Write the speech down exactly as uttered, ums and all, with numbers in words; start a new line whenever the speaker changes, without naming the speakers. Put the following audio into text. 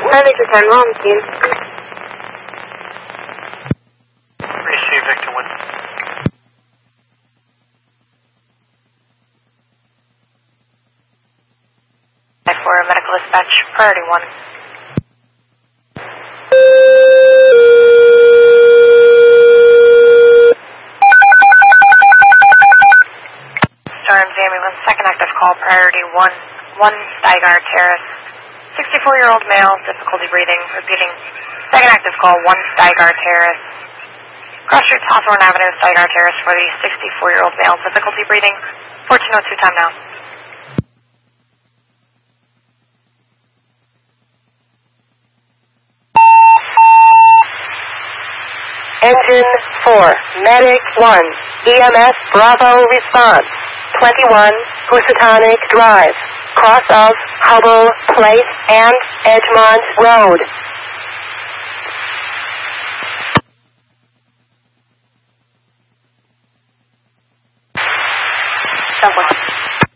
Charlie to ten, Rom team.
Receive Victor one.
For medical dispatch, priority one. Storms ambulance, second active call, priority one. One Steigar Terrace. sixty-four-year-old male, difficulty breathing. Repeating. Second active call, one Steigar Terrace. Cross Streets, Hawthorne Avenue, Steigar Terrace for the sixty-four-year-old male, difficulty breathing. fourteen oh two, time now.
Engine four, Medic one, E M S Bravo response, twenty-one Housatonic Drive, cross of Hubble Place and Edgemont Road.
Subway.